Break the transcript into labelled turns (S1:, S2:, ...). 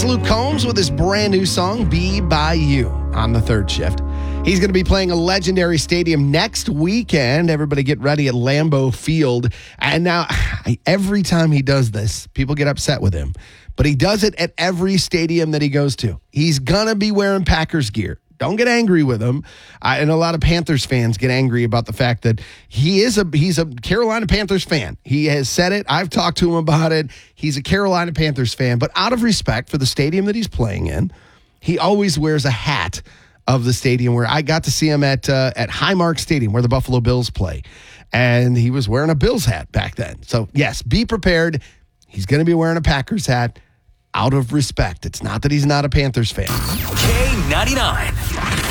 S1: It's Luke Combs with his brand new song, Be By You, on the third shift. He's going to be playing a legendary stadium next weekend. Everybody get ready at Lambeau Field. And now, every time he does this, people get upset with him. But he does it at every stadium that he goes to. He's going to be wearing Packers gear. Don't get angry with him. And a lot of Panthers fans get angry about the fact that he's a Carolina Panthers fan. He has said it. I've talked to him about it. He's a Carolina Panthers fan. But out of respect for the stadium that he's playing in, he always wears a hat of the stadium where I got to see him at Highmark Stadium where the Buffalo Bills play. And he was wearing a Bills hat back then. So, yes, be prepared. He's going to be wearing a Packers hat out of respect. It's not that he's not a Panthers fan.
S2: K99.